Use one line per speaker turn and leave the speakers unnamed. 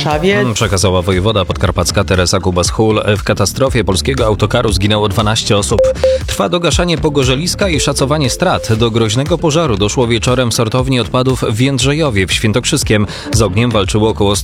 Warszawie.
Przekazała wojewoda podkarpacka Teresa Kubas-Hul. W katastrofie polskiego autokaru zginęło 12 osób. Trwa dogaszanie pogorzeliska i szacowanie strat. Do groźnego pożaru doszło wieczorem w sortowni odpadów w Jędrzejowie w Świętokrzyskiem. Z ogniem walczyło około